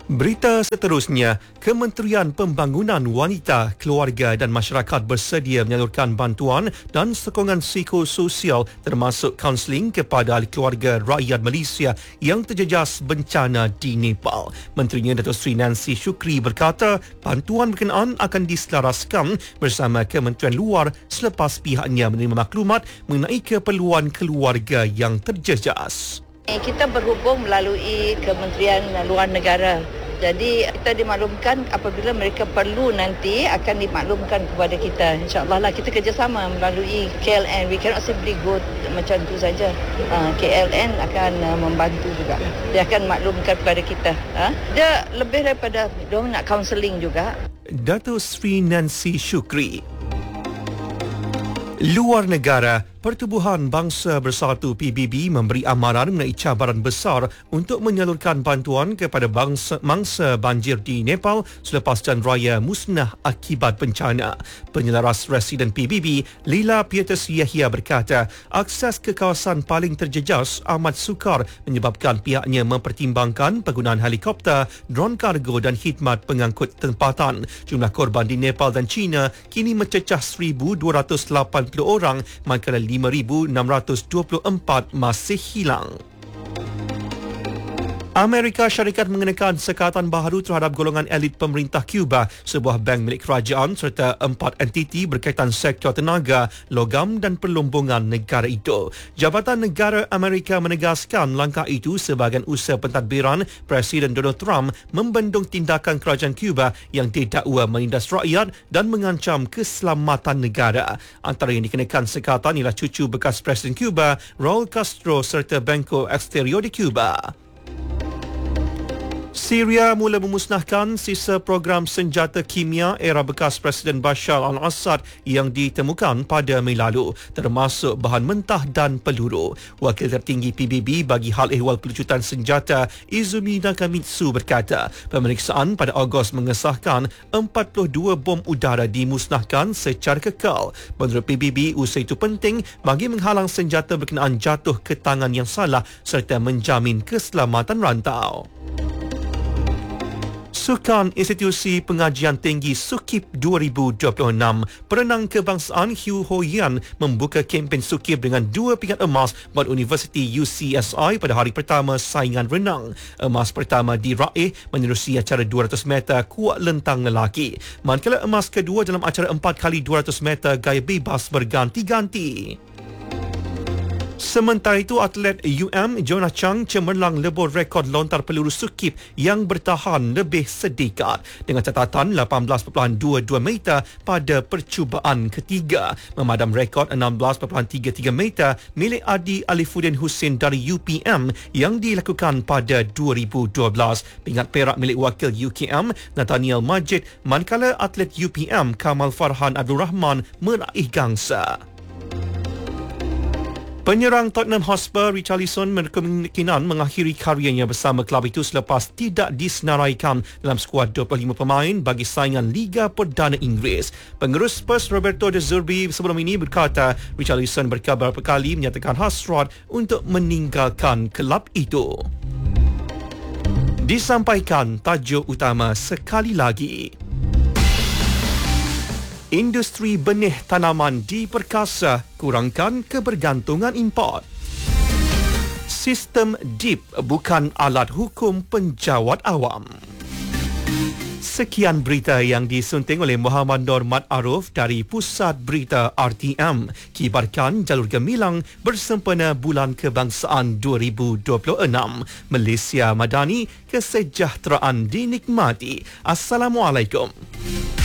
Berita seterusnya, Kementerian Pembangunan Wanita, Keluarga dan Masyarakat bersedia menyalurkan bantuan dan sokongan psikososial termasuk kaunseling kepada ahli keluarga rakyat Malaysia yang terjejas bencana di Nepal. Menterinya Datuk Seri Nancy Shukri berkata bantuan berkenaan akan diselaraskan bersama Kementerian Luar selepas pihaknya menerima maklumat mengenai keperluan keluarga yang terjejas. Kita berhubung melalui Kementerian Luar Negara. Jadi kita dimaklumkan apabila mereka perlu nanti akan dimaklumkan kepada kita. InsyaAllah lah kita kerjasama melalui KLN. We cannot simply go macam tu saja. KLN akan membantu juga. Dia akan maklumkan kepada kita. Dia lebih daripada dia nak counselling juga. Datuk Seri Nancy Shukri. Luar negara, Pertubuhan Bangsa Bersatu PBB memberi amaran mengenai cabaran besar untuk menyalurkan bantuan kepada mangsa banjir di Nepal selepas jalan raya musnah akibat bencana. Penyelaras Residen PBB, Lila Pietus Yahya berkata, akses ke kawasan paling terjejas amat sukar menyebabkan pihaknya mempertimbangkan penggunaan helikopter, dron kargo dan khidmat pengangkut tempatan. Jumlah korban di Nepal dan China kini mencecah 1,280 orang, manakala 5,624 masih hilang. Amerika Syarikat mengenakan sekatan baharu terhadap golongan elit pemerintah Cuba, sebuah bank milik kerajaan serta 4 entiti berkaitan sektor tenaga, logam dan perlombongan negara itu. Jabatan Negara Amerika menegaskan langkah itu sebahagian usaha pentadbiran Presiden Donald Trump membendung tindakan kerajaan Cuba yang didakwa menindas rakyat dan mengancam keselamatan negara. Antara yang dikenakan sekatan ialah cucu bekas Presiden Cuba, Raul Castro serta Banco Exterior di Cuba. Syria mula memusnahkan sisa program senjata kimia era bekas Presiden Bashar al-Assad yang ditemukan pada Mei lalu, termasuk bahan mentah dan peluru. Wakil tertinggi PBB bagi hal ehwal pelucutan senjata Izumi Nakamitsu berkata, pemeriksaan pada Ogos mengesahkan 42 bom udara dimusnahkan secara kekal. Menurut PBB, usaha itu penting bagi menghalang senjata berkenaan jatuh ke tangan yang salah serta menjamin keselamatan rantau. Sukan Institusi Pengajian Tinggi SUKIP 2026, perenang kebangsaan Hugh Ho Yan membuka kempen SUKIP dengan 2 pingat emas buat Universiti UCSI pada hari pertama saingan renang. Emas pertama diraih menerusi acara 200 meter kuat lentang lelaki, manakala emas kedua dalam acara 4x200 meter gaya bebas berganti-ganti. Sementara itu, atlet Jonah Chang cemerlang lebur rekod lontar peluru SUKIP yang bertahan lebih sedikat dengan catatan 18.22 meter pada percubaan ketiga, memadam rekod 16.33 meter milik Adi Alifuddin Hussein dari UPM yang dilakukan pada 2012. Pingat perak milik wakil UKM Nathaniel Majid, manakala atlet UPM Kamal Farhan Abdul Rahman meraih gangsa. Penyerang Tottenham Hotspur Richarlison berkemungkinan mengakhiri karyanya bersama kelab itu selepas tidak disenaraikan dalam skuad 25 pemain bagi saingan Liga Perdana Inggeris. Pengurus Spurs Roberto De Zerbi sebelum ini berkata Richarlison beberapa kali menyatakan hasrat untuk meninggalkan kelab itu. Disampaikan tajuk utama sekali lagi. Industri benih tanaman diperkasa, kurangkan kebergantungan import. Sistem DIP bukan alat hukum penjawat awam. Sekian berita yang disunting oleh Muhammad Nur Mat Aruf dari Pusat Berita RTM. Kibarkan jalur gemilang bersempena Bulan Kebangsaan 2026. Malaysia Madani, kesejahteraan dinikmati. Assalamualaikum.